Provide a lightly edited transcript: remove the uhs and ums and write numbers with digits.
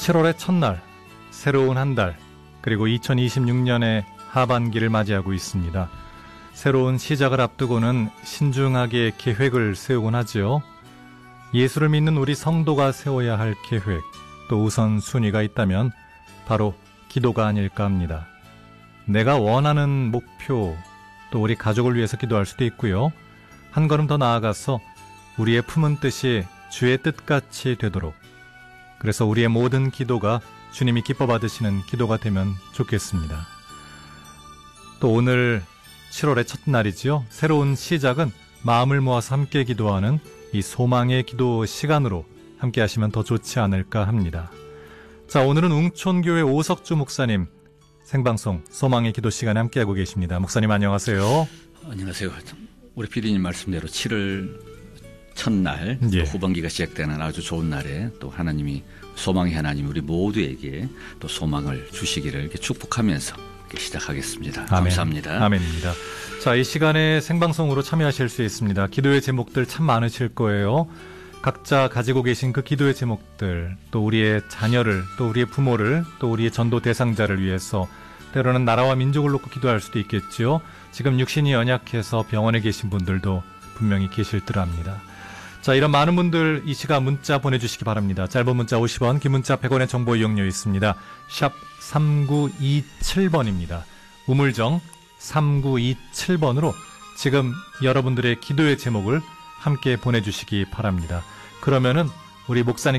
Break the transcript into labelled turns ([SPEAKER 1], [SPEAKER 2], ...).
[SPEAKER 1] 7월의 첫날, 새로운 한 달, 그리고 2026년의 하반기를 맞이하고 있습니다. 새로운 시작을 앞두고는 신중하게 계획을 세우곤 하지요. 예수를 믿는 우리 성도가 세워야 할 계획, 또 우선순위가 있다면 바로 기도가 아닐까 합니다. 내가 원하는 목표, 또 우리 가족을 위해서 기도할 수도 있고요. 한 걸음 더 나아가서 우리의 품은 뜻이 주의 뜻같이 되도록, 그래서 우리의 모든 기도가 주님이 기뻐 받으시는 기도가 되면 좋겠습니다. 또 오늘 7월의 첫날이지요. 새로운 시작은 마음을 모아서 함께 기도하는 이 소망의 기도 시간으로 함께 하시면 더 좋지 않을까 합니다. 자, 오늘은 웅촌교회 오석주 목사님 생방송 소망의 기도 시간에 함께하고 계십니다. 목사님 안녕하세요.
[SPEAKER 2] 안녕하세요. 우리 PD님 말씀대로 7월 첫날,
[SPEAKER 1] 예.
[SPEAKER 2] 후반기가 시작되는 아주 좋은 날에 또 하나님이, 소망의 하나님 우리 모두에게 또 소망을 주시기를 이렇게 축복하면서 이렇게 시작하겠습니다.
[SPEAKER 1] 아멘.
[SPEAKER 2] 감사합니다.
[SPEAKER 1] 아멘입니다. 자, 이 시간에 생방송으로 참여하실 수 있습니다. 기도의 제목들 참 많으실 거예요. 각자 가지고 계신 그 기도의 제목들, 또 우리의 자녀를, 또 우리의 부모를, 또 우리의 전도 대상자를 위해서, 때로는 나라와 민족을 놓고 기도할 수도 있겠죠. 지금 육신이 연약해서 병원에 계신 분들도 분명히 계실 듯 합니다. 자, 이런 많은 분들 이 시간 문자 보내주시기 바랍니다. 짧은 문자 50원, 긴 문자 100원의 정보 이용료 있습니다. 샵 3927번입니다. 우물정 3927번으로 지금 여러분들의 기도의 제목을 함께 보내주시기 바랍니다. 그러면은 우리 목사님